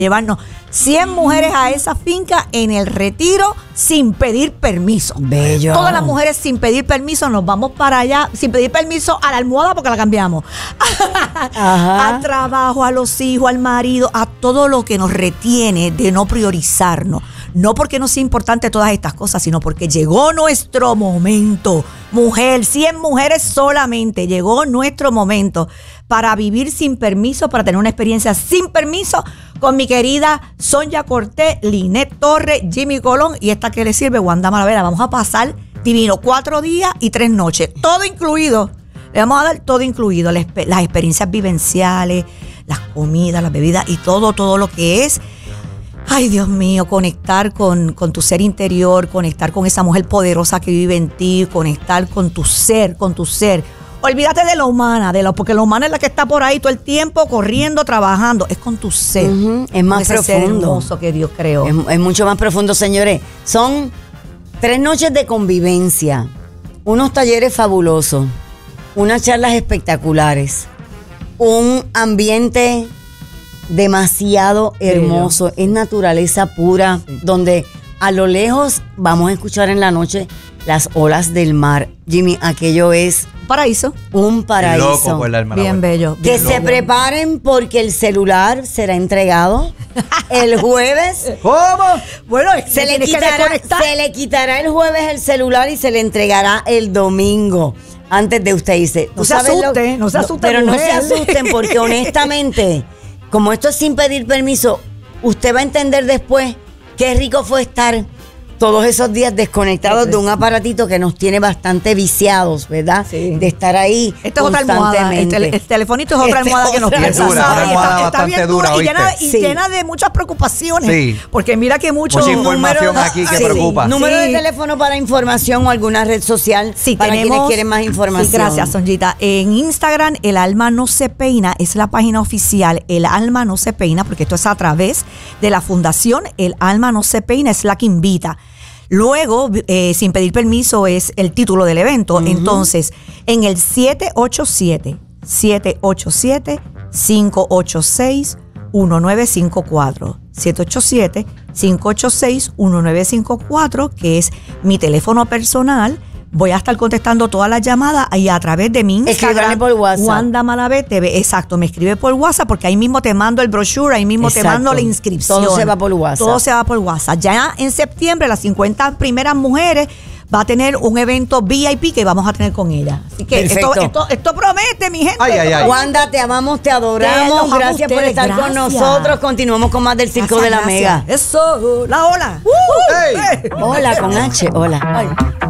llevarnos 100 mujeres a esa finca en el retiro sin pedir permiso. Bello. Todas las mujeres sin pedir permiso nos vamos para allá, sin pedir permiso a la almohada porque la cambiamos. Ajá. Al trabajo, a los hijos, al marido, a todo lo que nos retiene de no priorizarnos. No porque no sea importante todas estas cosas, sino porque llegó nuestro momento. Mujer, 100 mujeres solamente. Llegó nuestro momento para vivir sin permiso, para tener una experiencia sin permiso con mi querida Sonia Cortés, Linet Torres, Jimmy Colón y esta que le sirve, Wanda Malavera. Vamos a pasar divino 4 días y 3 noches. Todo incluido. Le vamos a dar todo incluido. Las experiencias vivenciales, las comidas, las bebidas y todo lo que es. Ay, Dios mío, conectar con tu ser interior, conectar con esa mujer poderosa que vive en ti, conectar con tu ser. Olvídate de la humana, porque la humana es la que está por ahí todo el tiempo corriendo, trabajando. Es con tu ser. Es más ese ser profundo. hermoso que Dios creó. Es mucho más profundo, señores. Son 3 noches de convivencia, unos talleres fabulosos, unas charlas espectaculares, un ambiente demasiado hermoso. Es naturaleza pura, donde a lo lejos vamos a escuchar en la noche las olas del mar. Jimmy, aquello es Paraíso. un paraíso. Loco por el alma. Bien bello. Que bien se loco. preparen porque el celular será entregado el jueves. ¿Cómo? Bueno, es que Se le tienes que desconectar. quitará el jueves el celular y se le entregará el domingo antes de usted irse. No se asuste, no se asuste, Pero no se mujer. asusten porque honestamente, como esto es sin pedir permiso, usted va a entender después qué rico fue estar todos esos días desconectados de un aparatito que nos tiene bastante viciados, ¿verdad? Sí. De estar ahí Esta es otra almohada. constantemente. El telefonito es otra Esta almohada que nos otra piensa. almohada. ¿sabes? Una almohada Está bastante bien dura, y llena, ¿oíste? y Sí. llena de muchas preocupaciones. Sí. Porque mira que mucho Mucha información número- aquí que Sí. preocupa. Número de Sí. teléfono para información o alguna red social Sí, para tenemos, quienes quieren más información. Sí, gracias, Sonjita. En Instagram, El Alma No Se Peina, es la página oficial, El Alma No Se Peina, porque esto es a través de la fundación El Alma No Se Peina, es la que invita. Luego, sin pedir permiso, es el título del evento. Entonces, en el 787-586-1954. 787-586-1954, que es mi teléfono personal. Voy a estar contestando todas las llamadas y a través de mi Instagram. Escríbale por WhatsApp. Wanda Malavé TV. Exacto, me escribe por WhatsApp porque ahí mismo te mando el brochure, ahí mismo te Exacto. mando la inscripción. Todo se va por WhatsApp. Todo se va por WhatsApp. Ya en septiembre, las 50 primeras mujeres va a tener un evento VIP que vamos a tener con ella. Así que Perfecto. esto promete, mi gente. Ay, ay, ay. Wanda, te amamos, te Los adoramos. amo Gracias por ustedes, estar con gracias. nosotros. Continuamos con más del Circo de la Gracias, Mega. gracias. Eso, la ola. Hey. Hola con H, hola. Ay.